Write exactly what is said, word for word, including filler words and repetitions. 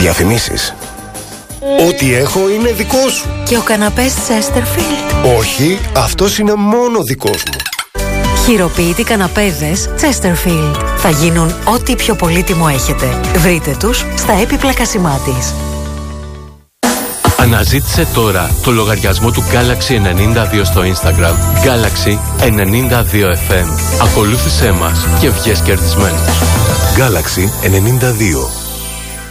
Διαφημίσεις. Ό,τι έχω είναι δικό σου. Και ο καναπές Chesterfield. Όχι, αυτός είναι μόνο δικός μου. Χειροποίητοι καναπέδες Chesterfield. Θα γίνουν ό,τι πιο πολύτιμο έχετε. Βρείτε τους στα έπιπλα Κασιμάτης. Αναζήτησε τώρα το λογαριασμό του Galaxy ενενήντα δύο στο Instagram. Galaxy ενενήντα δύο εφ εμ. Ακολούθησέ μας και βγες κερδισμένος. Galaxy ενενήντα δύο.